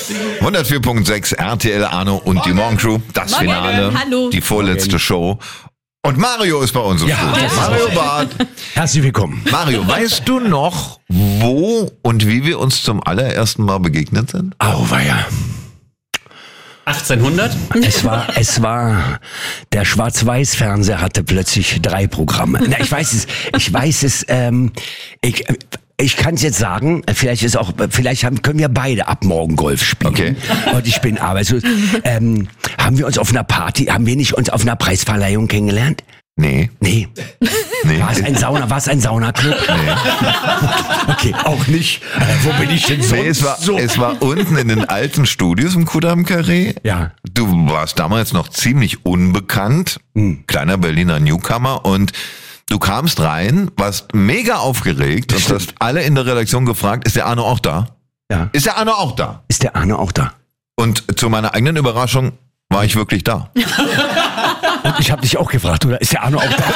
104.6 RTL Arno und die Morgencrew. Das Finale, Hallo. die vorletzte Show. Und Mario ist bei uns im Studio. Mario Barth. Herzlich willkommen. Mario, weißt du noch, wo und wie wir uns zum allerersten Mal begegnet sind? Auweia. 1800? Es war, der Schwarz-Weiß-Fernseher hatte plötzlich 3 Programme. Na, ich weiß es, ich kann es jetzt sagen, können wir beide ab morgen Golf spielen. Okay. Und ich bin arbeitslos. Haben wir uns auf einer Party, haben wir nicht uns auf einer Preisverleihung kennengelernt? Nee. War es ein Saunaclub? Nee. Okay, auch nicht. Wo bin ich denn sonst? Nee, es war unten in den alten Studios im Kudamm-Carré. Ja. Du warst damals noch ziemlich unbekannt, kleiner Berliner Newcomer, und du kamst rein, warst mega aufgeregt und hast alle in der Redaktion gefragt, ist der Arno auch da? Ja. Ist der Arno auch da? Ist der Arno auch da? Und zu meiner eigenen Überraschung war ich wirklich da. Und ich habe dich auch gefragt, oder? Ist der Arno auch da?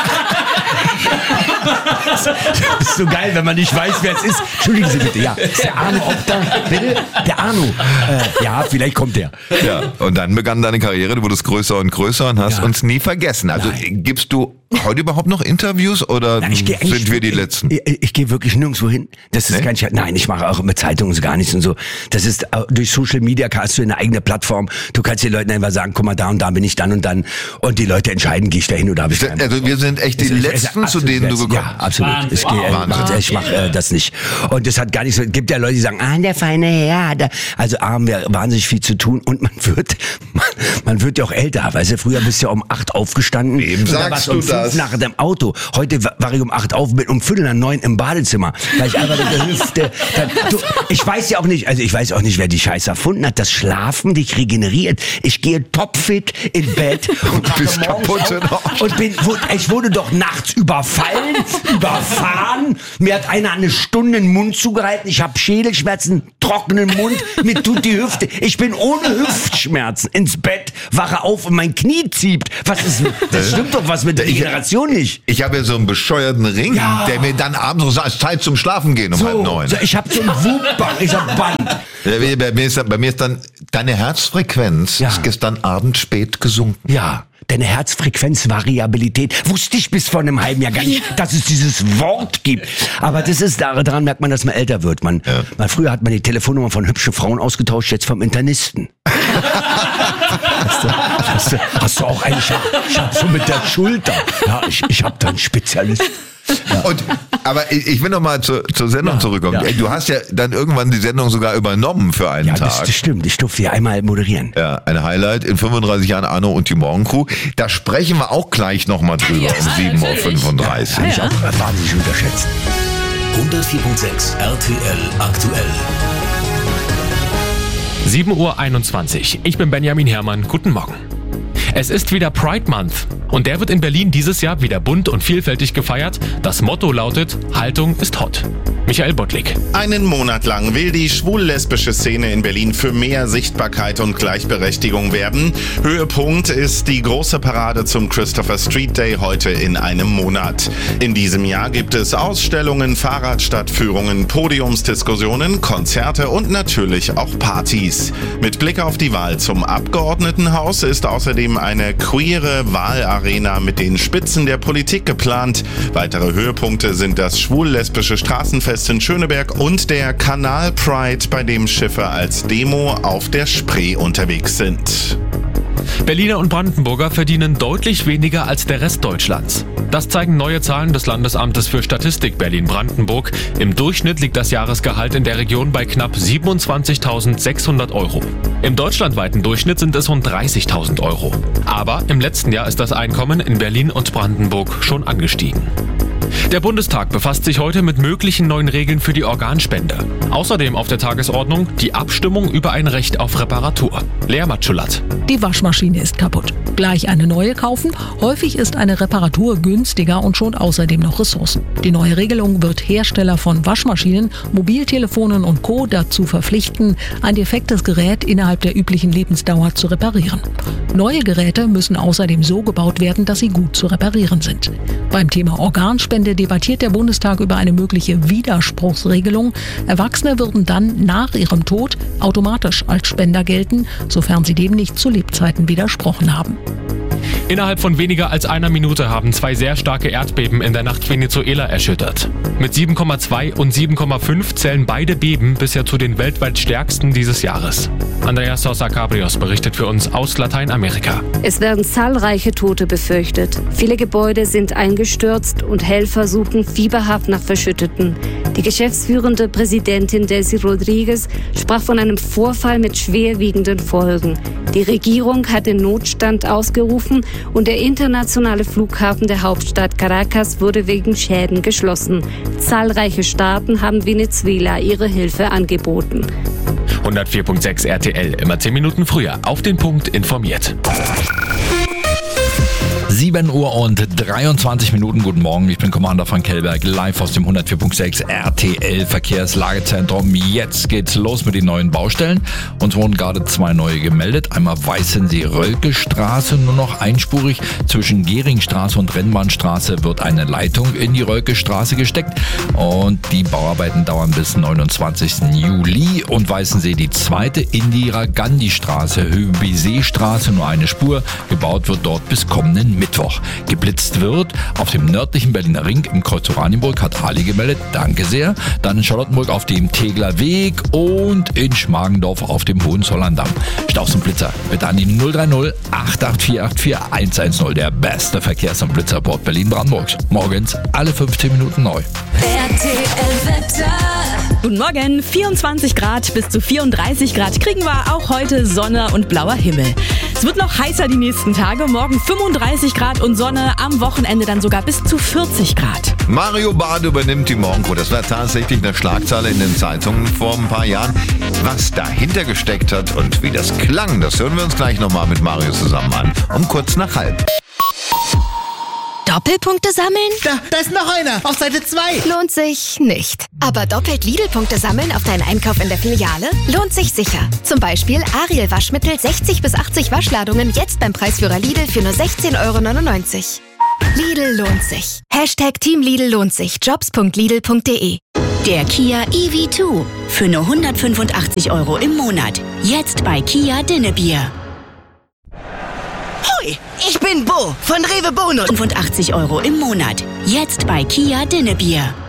Das ist so geil, wenn man nicht weiß, wer es ist. Entschuldigen Sie bitte, ja. Ist der Arno auch da? Bitte? Der Arno. Ja, vielleicht kommt der. Ja, und dann begann deine Karriere, du wurdest größer und größer und hast uns nie vergessen. Also gibst du heute überhaupt noch Interviews oder sind wir die Letzten? Ich gehe wirklich nirgendwo hin. Das ist nein, ich mache auch mit Zeitungen so gar nichts und so. Das ist durch Social Media hast du eine eigene Plattform. Du kannst den Leuten einfach sagen, guck mal, da und da bin ich dann und dann. Und die Leute entscheiden, gehe ich da hin oder habe ich keinen. Also wir sind echt die Letzten, zu denen du gekommen bist. Ja, absolut. Ich mache das nicht. Und das hat gar nicht so, es gibt ja Leute, die sagen, der feine Herr. Also haben wir wahnsinnig viel zu tun und man wird ja auch älter. Weißt du, früher bist du ja um 8 aufgestanden. Wem sagst du das? Nach dem Auto. Heute war ich um 8 auf, bin um 8:45 im Badezimmer. Weil ich einfach mit der Hüfte. Ich weiß ja auch nicht, wer die Scheiße erfunden hat. Das Schlafen dich regeneriert. Ich gehe topfit in Bett und bist kaputt. Ich wurde doch nachts überfahren. Mir hat einer eine Stunde den Mund zugehalten. Ich habe Schädelschmerzen, trockenen Mund. Mir tut die Hüfte. Ich bin ohne Hüftschmerzen ins Bett, wache auf und mein Knie zieht. Das stimmt doch was mit der Regeneration nicht. Ich habe ja so einen bescheuerten Ring, der mir dann abends so sagt, es ist Zeit zum Schlafen gehen um 8:30. So, ich habe so einen Wubband. Ich hab Band. Bei mir ist dann, deine Herzfrequenz ist gestern Abend spät gesunken. Ja. Deine Herzfrequenzvariabilität wusste ich bis vor einem halben Jahr gar nicht, dass es dieses Wort gibt. Aber das ist, daran merkt man, dass man älter wird. Früher hat man die Telefonnummer von hübschen Frauen ausgetauscht, jetzt vom Internisten. Hast du auch einen? Ich hab so mit der Schulter. Ja, ich hab da einen Spezialist. Ja. Aber ich will noch mal zur Sendung zurückkommen. Ja. Du hast ja dann irgendwann die Sendung sogar übernommen für einen Tag. Ja, das stimmt. Ich durfte ja einmal moderieren. Ja, ein Highlight in 35 Jahren Arno und die Morgencrew. Da sprechen wir auch gleich noch mal drüber um 7:35 Uhr. Ich auch wahnsinnig unterschätzt. 104.6 RTL aktuell. 7:21 Uhr. Ich bin Benjamin Herrmann. Guten Morgen. Es ist wieder Pride Month und der wird in Berlin dieses Jahr wieder bunt und vielfältig gefeiert. Das Motto lautet, Haltung ist hot. Michael Bottlik. Einen Monat lang will die schwul-lesbische Szene in Berlin für mehr Sichtbarkeit und Gleichberechtigung werben. Höhepunkt ist die große Parade zum Christopher Street Day heute in einem Monat. In diesem Jahr gibt es Ausstellungen, Fahrradstadtführungen, Podiumsdiskussionen, Konzerte und natürlich auch Partys. Mit Blick auf die Wahl zum Abgeordnetenhaus ist außerdem eine queere Wahlarena mit den Spitzen der Politik geplant. Weitere Höhepunkte sind das schwul-lesbische Straßenfest in Schöneberg und der Kanal Pride, bei dem Schiffe als Demo auf der Spree unterwegs sind. Berliner und Brandenburger verdienen deutlich weniger als der Rest Deutschlands. Das zeigen neue Zahlen des Landesamtes für Statistik Berlin-Brandenburg. Im Durchschnitt liegt das Jahresgehalt in der Region bei knapp 27.600 Euro. Im deutschlandweiten Durchschnitt sind es rund 30.000 Euro. Aber im letzten Jahr ist das Einkommen in Berlin und Brandenburg schon angestiegen. Der Bundestag befasst sich heute mit möglichen neuen Regeln für die Organspende. Außerdem auf der Tagesordnung die Abstimmung über ein Recht auf Reparatur. Lea Matschulat. Die Waschmaschine ist kaputt. Gleich eine neue kaufen? Häufig ist eine Reparatur günstiger und schont außerdem noch Ressourcen. Die neue Regelung wird Hersteller von Waschmaschinen, Mobiltelefonen und Co. dazu verpflichten, ein defektes Gerät innerhalb der üblichen Lebensdauer zu reparieren. Neue Geräte müssen außerdem so gebaut werden, dass sie gut zu reparieren sind. Beim Thema Organspende Wochenende debattiert der Bundestag über eine mögliche Widerspruchsregelung. Erwachsene würden dann nach ihrem Tod automatisch als Spender gelten, sofern sie dem nicht zu Lebzeiten widersprochen haben. Innerhalb von weniger als einer Minute haben 2 sehr starke Erdbeben in der Nacht Venezuela erschüttert. Mit 7,2 und 7,5 zählen beide Beben bisher zu den weltweit stärksten dieses Jahres. Andrea Sosa Cabrios berichtet für uns aus Lateinamerika. Es werden zahlreiche Tote befürchtet. Viele Gebäude sind eingestürzt und Helfer suchen fieberhaft nach Verschütteten. Die geschäftsführende Präsidentin Delcy Rodriguez sprach von einem Vorfall mit schwerwiegenden Folgen. Die Regierung hat den Notstand ausgerufen und der internationale Flughafen der Hauptstadt Caracas wurde wegen Schäden geschlossen. Zahlreiche Staaten haben Venezuela ihre Hilfe angeboten. 104.6 RTL, immer 10 Minuten früher, auf den Punkt informiert. 7 Uhr und 23 Minuten. Guten Morgen, ich bin Commander Frank Kellberg, live aus dem 104.6 RTL Verkehrslagezentrum. Jetzt geht's los mit den neuen Baustellen. Uns wurden gerade 2 neue gemeldet. Einmal Weißensee-Rölke-Straße, nur noch einspurig. Zwischen Geringstraße und Rennbahnstraße wird eine Leitung in die Rölke-Straße gesteckt. Und die Bauarbeiten dauern bis 29. Juli. Und Weißensee die zweite Indira-Gandhi-Straße, Höhe-Bizet-Straße, nur eine Spur. Gebaut wird dort bis kommenden Mittwoch. Geblitzt wird auf dem nördlichen Berliner Ring im Kreuz Oranienburg, hat Ali gemeldet. Danke sehr. Dann in Charlottenburg auf dem Tegeler Weg und in Schmargendorf auf dem Hohenzollerndamm. Staus und Blitzer bitte an die 030 884 110. Der beste Verkehrs- und Blitzerport Berlin-Brandenburgs. Morgens alle 15 Minuten neu. Guten Morgen, 24 Grad bis zu 34 Grad kriegen wir auch heute, Sonne und blauer Himmel. Es wird noch heißer die nächsten Tage, morgen 35 Grad und Sonne, am Wochenende dann sogar bis zu 40 Grad. Mario Barth übernimmt die Morgencrew. Das war tatsächlich eine Schlagzeile in den Zeitungen vor ein paar Jahren. Was dahinter gesteckt hat und wie das klang, das hören wir uns gleich nochmal mit Mario zusammen an. Um kurz nach halb. Doppelpunkte sammeln? Da ist noch einer, auf Seite 2. Lohnt sich nicht. Aber doppelt Lidl-Punkte sammeln auf deinen Einkauf in der Filiale? Lohnt sich sicher. Zum Beispiel Ariel Waschmittel 60 bis 80 Waschladungen jetzt beim Preisführer Lidl für nur 16,99 €. Lidl lohnt sich. Team Lidl lohnt sich. Jobs.lidl.de. Der Kia EV2 für nur 185 € im Monat. Jetzt bei Kia Dinnebier. Hoi, ich bin Bo von Rewe Bonus. 85 € im Monat. Jetzt bei Kia Dinnebier.